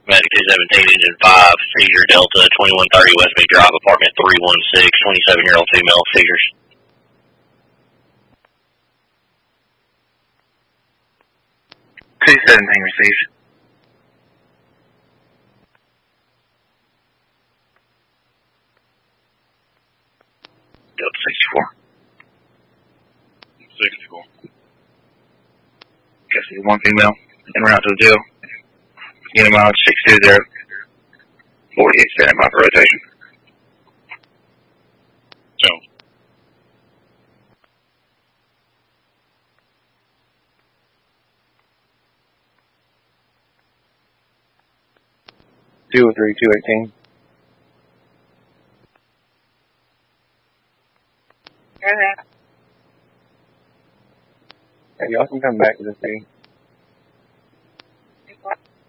Medic 217, engine 5, seizure Delta 2130 West Bay Drive, apartment 316, 27-year-old female, seizures. C-17 received. Delta 64. 64. Guess he's one female. And we're out to the jail. Unit mileage 620. 48 standing by for rotation. So. Two or 3, 218. Hey, y'all can come back to the scene.